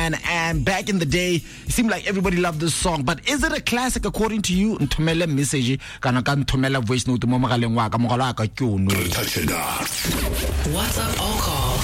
man. And back in the day, it seemed like everybody loved this song. But is it a classic according to you? Nthumele message kana ka nthumela voice note mo mogaleng wa ka mogala ka ke o no. WhatsApp or call